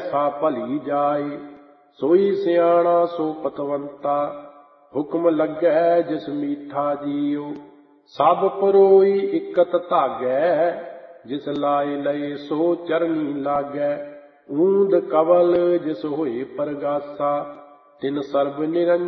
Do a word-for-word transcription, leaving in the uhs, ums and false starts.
ਸਾ ਭਲੀ ਜਾਏ। ਸੋਈ ਸਿਆਣਾ ਸੋ ਪਤਵੰਤਾ, ਹੁਕਮ ਲੱਗੈ ਜਿਸ ਮੀਠਾ ਜੀਉ। ਸਭ ਪਰੋਈ ਇਕਤ ਧਾਗੈ, ਜਿਸ ਲਾਏ ਲਏ ਸੋ ਚਰਨੀ ਲਾਗੈ। ਊਂਦ ਕਵਲ ਜਿਸ ਹੋਏ ਪਰਗਾਸਾ, ਤਿਨ ਸਰਬ ਨਿਰੰਜਨ